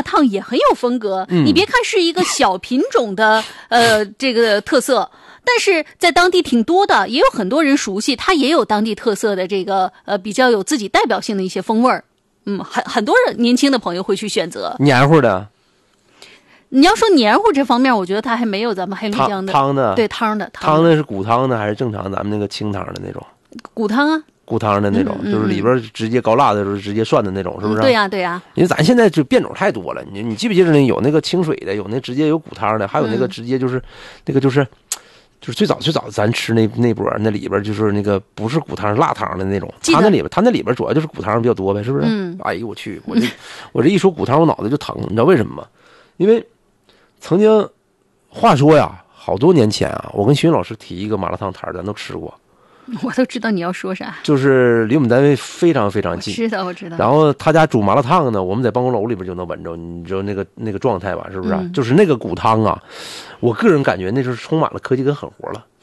辣烫也很有风格。你别看是一个小品种的这个特色，但是在当地挺多的，也有很多人熟悉，它也有当地特色的这个比较有自己代表性的一些风味儿。很多人年轻的朋友会去选择黏糊的。 你要说黏糊这方面，我觉得它还没有咱们黑龙江的汤的。 对，汤的是骨汤的还是正常咱们那个清汤的那种？ 骨汤啊， 骨汤的那种，就是里边直接高辣的时候直接涮的那种，是不是？ 对呀对呀。 因为咱现在就变种太多了，你记不记得呢？有那个清水的，有那直接有骨汤的，还有那个直接就是那个就是最早咱吃那波那里边就是那个不是骨汤是辣汤的那种，它那里边主要就是骨汤比较多呗，是不是？哎呦我去，我这一说骨汤我脑袋就疼，你知道为什么吗？因为曾经话说呀，好多年前啊，我跟徐云老师提一个麻辣烫摊，咱都吃过。 我都知道你要说啥， 就是离我们单位非常非常近。 我知道。 然后他家煮麻辣烫呢，我们在办公楼里边就能闻着，你知道那个状态吧？是不是？就是那个骨汤啊，我个人感觉那就是充满了科技跟狠活了。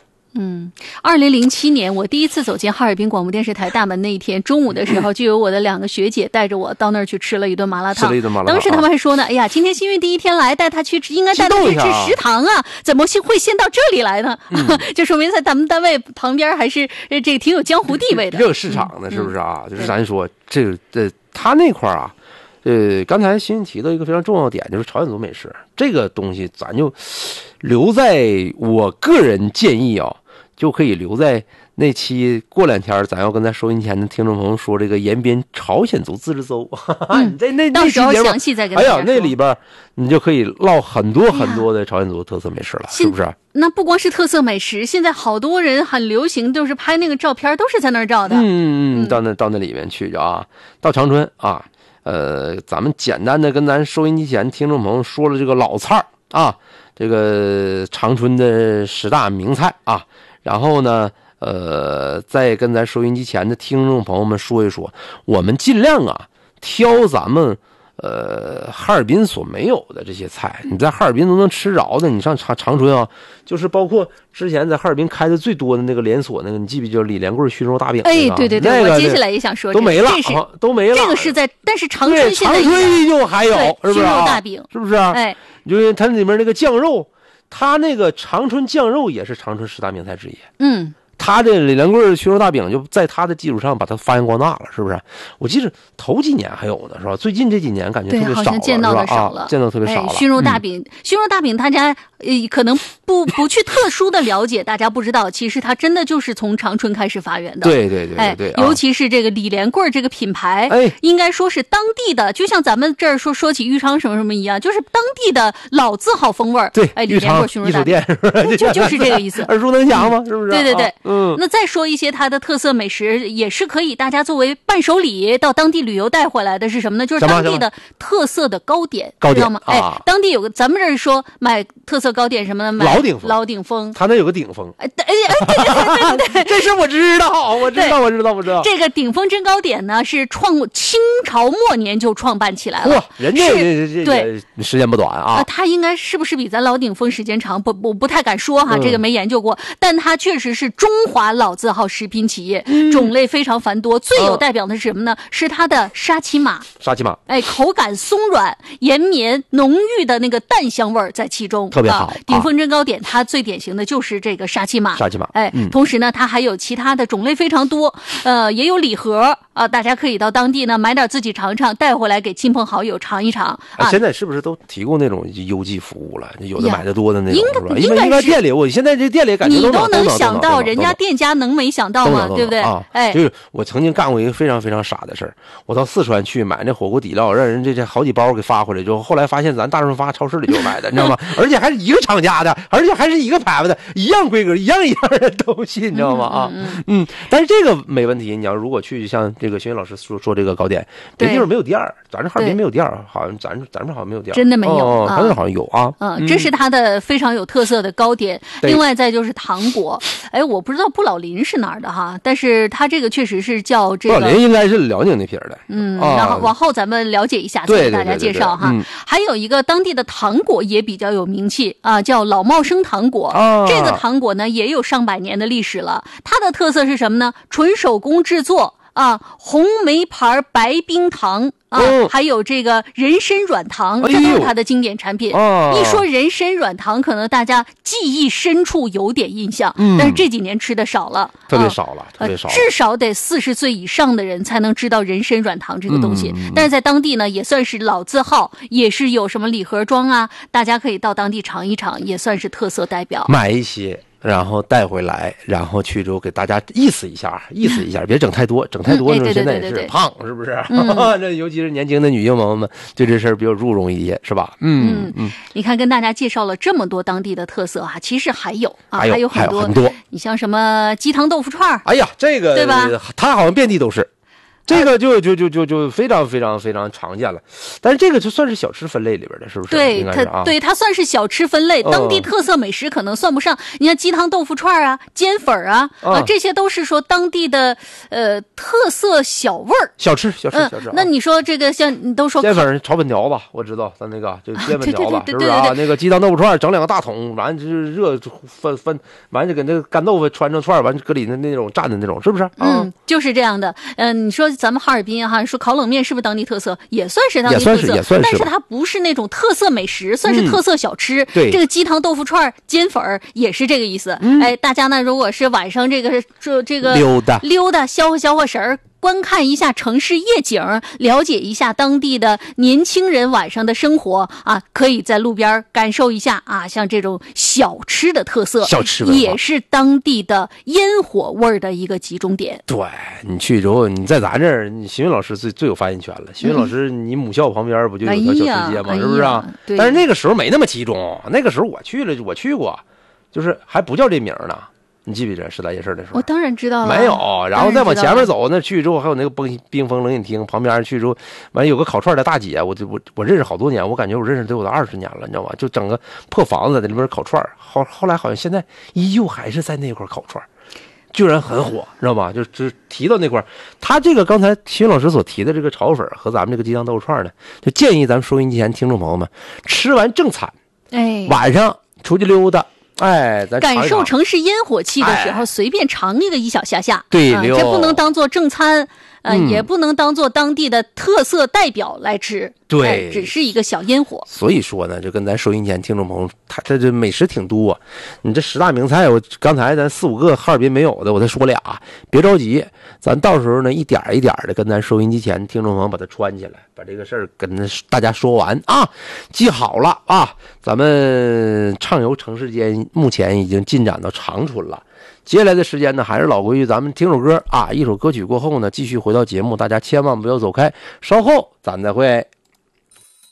2007年我第一次走进哈尔滨广播电视台大门那一天中午的时候，就有我的2个学姐带着我到那儿去吃了一顿麻辣烫。当时他们还说呢，哎呀，今天新运第一天来，应该带他去吃食堂啊，怎么会先到这里来呢？就说明在咱们单位旁边还是这个挺有江湖地位的， 也有市场的，是不是啊？就是咱说这个他那块啊，刚才新运提到一个非常重要的点，就是朝鲜族美食这个东西，咱就留在我个人建议啊。就可以留在那期过2天，咱要跟咱收音前的听众朋友说这个延边朝鲜族自治州。你在那到时候详细再跟大家说。 那里边你就可以唠很多很多的朝鲜族特色美食了，是不是？ 那不光是特色美食，现在好多人很流行，就是拍那个照片都是在那儿照的。 到那里面去啊，到长春啊，咱们简单的跟咱收音机前听众朋友说了这个老菜啊，这个长春的10大名菜啊。然后呢，再跟咱收音机前的听众朋友们说一说，我们尽量啊挑咱们哈尔滨所没有的这些菜，你在哈尔滨都能吃着的。你上长春啊，就是包括之前在哈尔滨开的最多的那个连锁那个，你记不记得李连贵熏肉大饼？ 对，我接下来也想说， 都没了，都没了。 这个是在，但是长春现在依旧还有，是不是？ 熏肉大饼是不是？因为它里面那个酱肉。他那个长春酱肉也是长春10大名菜之一。他这李连贵熏肉大饼就在他的基础上把它发扬光大了，是不是？我记得头几年还有呢，是吧？最近这几年感觉特别少了， 好像见到的少了， 见到特别少了。 熏肉大饼，大家可能不去特殊的了解，大家不知道，其实它真的就是从长春开始发源的。 对， 尤其是这个李连贵这个品牌，应该说是当地的，就像咱们这儿说起豫昌什么一样，就是当地的老字号风味儿。 对， 李连贵熏肉大饼就是这个意思， 耳熟能详嘛，是不是？ 对。那再说一些它的特色美食，也是可以大家作为伴手礼到当地旅游带回来的，是什么呢？就是当地的特色的糕点，知道吗？当地有个，咱们这儿说买特色糕点什么的，买老鼎丰， 他那有个鼎丰， 对， 这事我知道，我知道。 这个鼎丰真糕点呢，是清朝末年就创办起来了， 人家对时间不短啊。 他应该是不是比咱老鼎丰时间长？我不太敢说哈，这个没研究过，但它确实是中华老字号食品企业，种类非常繁多。最有代表的是什么呢？是它的沙琪玛，口感松软延绵，浓郁的那个蛋香味在其中， 特别好。 鼎丰真糕点它最典型的就是这个沙琪玛，同时呢，它还有其他的种类非常多，也有礼盒啊，大家可以到当地呢买点自己尝尝，带回来给亲朋好友尝一尝。 现在是不是都提供那种邮寄服务了？有的买的多的那种，是吧？因为店里，我现在这店里感觉你都能想到，人家店家能没想到吗？对不对？ 就是我曾经干过一个非常非常傻的事儿，我到四川去买那火锅底料，让人这好几包给发回来，就后来发现咱大润发超市里就买的，你知道吗？而且还是一个厂家的，而且还是一个牌子的，一样规格，一样的东西，你知道吗？但是这个没问题。你要如果去像这个徐云老师说这个糕点，别地方没有店儿，咱这哈尔滨没有店儿，好像咱这好像没有店儿， 真的没有， 咱这好像有啊。 这是它的非常有特色的糕点。另外再就是糖果，我不知道不老林是哪儿的哈，但是它这个确实是叫这个。 不老林应该是辽宁那片的。 然后往后咱们了解一下，再给大家介绍哈。还有一个当地的糖果也比较有名气啊，叫老茂生糖果。这个糖果呢也有上百年的历史了，它的特色是什么呢？纯手工制作啊，红梅牌白冰糖啊，还有这个人参软糖，这都是它的经典产品。一说人参软糖，可能大家记忆深处有点印象，但是这几年吃的少了， 特别少了，特别少了。 至少得40岁以上的人才能知道人参软糖这个东西。但是在当地呢，也算是老字号，也是有什么礼盒装啊，大家可以到当地尝一尝，也算是特色代表。 买一些。然后带回来，然后去之后给大家意思一下，别整太多，整太多现在也是胖，是不是？这尤其是年轻的女性朋友们对这事儿比较注重一些，是吧？ 你看，跟大家介绍了这么多当地的特色啊，其实还有很多。你像什么鸡汤豆腐串， 哎呀，这个对吧？ 它好像遍地都是。这个就非常非常非常常见了，但是这个就算是小吃分类里边的，是不是？ 对，它算是小吃分类，当地特色美食可能算不上。你看鸡汤豆腐串啊、煎粉啊，这些都是说当地的特色小味儿。 小吃。 那你说这个像你都说煎粉炒粉条子，我知道，咱那个就煎粉条子，是不是啊？那个鸡汤豆腐串整2个大桶，完就是热分，完就给那个干豆腐穿成串，完搁里那种蘸的那种，是不是？ 就是这样的。你说。咱们哈尔滨哈，说烤冷面是不是当地特色？也算是当地特色， 也算是， 但是它不是那种特色美食，算是特色小吃。 对， 这个鸡汤豆腐串、煎粉也是这个意思。大家呢，如果是晚上这个溜达消化神儿。观看一下城市夜景，了解一下当地的年轻人晚上的生活啊，可以在路边感受一下啊，像这种小吃的特色， 小吃文化也是当地的烟火味儿的一个集中点。 对，你去之后，你在咱这儿，邢云老师最有发言权了。邢云老师，你母校旁边不就有条小吃街吗？是不是啊？但是那个时候没那么集中，那个时候我去过，就是还不叫这名呢。你记不记得时代夜市的时候？ 我当然知道了。 没有，然后再往前面走，那去之后还有那个冰峰冷饮厅旁边去之后，完有个烤串的大姐，我认识好多年，我感觉我认识得有20年了，你知道吗？就整个破房子在里面烤串，后来好像现在依旧还是在那块烤串，居然很火，知道吗？就提到那块，他这个刚才秦老师所提的这个炒粉和咱们这个鸡汤豆腐串呢，就建议咱们收音机前听众朋友们吃完正餐，晚上出去溜达。咱感受城市烟火气的时候，随便尝一个一小下， 对， 这不能当做正餐，也不能当做当地的特色代表来吃， 对， 只是一个小烟火。 所以说呢，就跟咱收音前听众朋友，他这美食挺多，你这10大名菜，我刚才咱4-5个哈尔滨没有的，我再说俩，别着急，咱到时候呢一点一点的跟咱收音机前听众朋友把它串起来，把这个事儿跟大家说完啊，记好了啊，咱们畅游城市间目前已经进展到长春了。接下来的时间呢，还是老规矩，咱们听首歌啊，一首歌曲过后呢，继续回到节目，大家千万不要走开，稍后咱再会。